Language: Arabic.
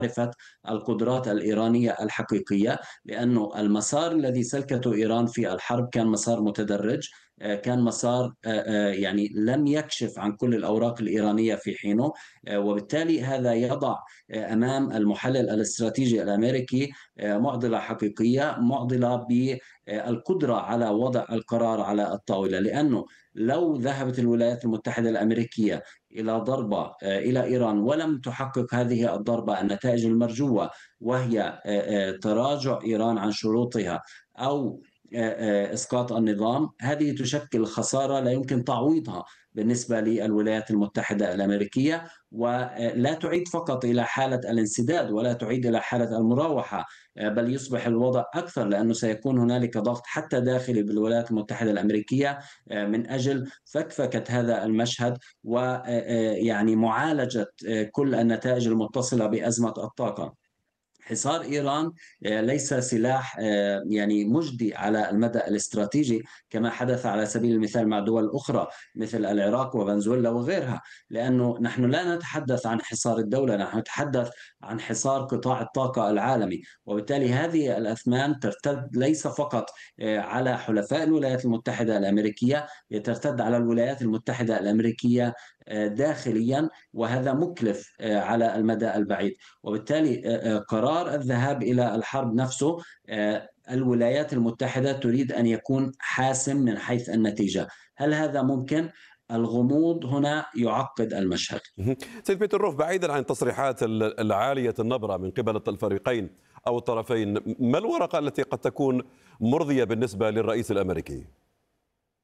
معرفة القدرات الإيرانية الحقيقية، لأنه المسار الذي سلكته إيران في الحرب كان مسار متدرج، كان مسار يعني لم يكشف عن كل الأوراق الإيرانية في حينه، وبالتالي هذا يضع أمام المحلل الاستراتيجي الأمريكي معضلة حقيقية، معضلة بالقدرة على وضع القرار على الطاولة. لأنه لو ذهبت الولايات المتحدة الأمريكية إلى ضربة إلى إيران ولم تحقق هذه الضربة النتائج المرجوة، وهي تراجع إيران عن شروطها أو إسقاط النظام، هذه تشكل خسارة لا يمكن تعويضها بالنسبة للولايات المتحدة الأمريكية، ولا تعيد فقط إلى حالة الانسداد ولا تعيد إلى حالة المراوحة، بل يصبح الوضع أكثر، لأنه سيكون هنالك ضغط حتى داخلي بالولايات المتحدة الأمريكية من أجل فكفكة هذا المشهد، ويعني معالجة كل النتائج المتصلة بأزمة الطاقة. حصار إيران ليس سلاح يعني مجدي على المدى الاستراتيجي كما حدث على سبيل المثال مع دول أخرى مثل العراق وفنزويلا وغيرها، لأنه نحن لا نتحدث عن حصار الدولة، نحن نتحدث عن حصار قطاع الطاقة العالمي. وبالتالي هذه الأثمان ترتد ليس فقط على حلفاء الولايات المتحدة الأمريكية، ترتد على الولايات المتحدة الأمريكية داخليا، وهذا مكلف على المدى البعيد. وبالتالي قرار الذهاب إلى الحرب نفسه، الولايات المتحدة تريد أن يكون حاسم من حيث النتيجة. هل هذا ممكن؟ الغموض هنا يعقد المشهد. سيد بيتروف، بعيدا عن التصريحات العالية النبرة من قبل الفريقين أو الطرفين، ما الورقة التي قد تكون مرضية بالنسبة للرئيس الأمريكي؟